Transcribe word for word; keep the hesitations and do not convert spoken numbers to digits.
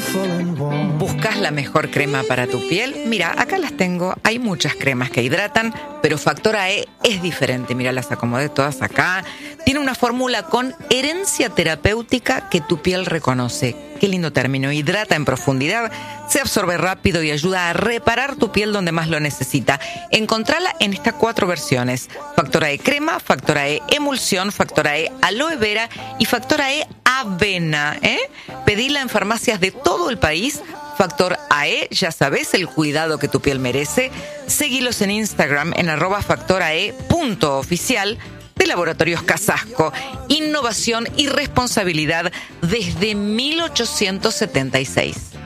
¿Buscas la mejor crema para tu piel? Mira, acá las tengo. Hay muchas cremas que hidratan, pero Factor A E es diferente. Mira, las acomodé todas acá. Tiene una fórmula con herencia terapéutica que tu piel reconoce. Qué lindo término. Hidrata en profundidad, se absorbe rápido y ayuda a reparar tu piel donde más lo necesita. Encontrala en estas cuatro versiones: Factor A E crema, Factor A E emulsión, Factor A E aloe vera y Factor A E avena. ¿eh? Pedila en farmacias de todo el país. Factor A E, ya sabes, el cuidado que tu piel merece. Seguilos en Instagram en arroba factorae punto oficial. De Laboratorios Casasco, innovación y responsabilidad desde mil ochocientos setenta y seis.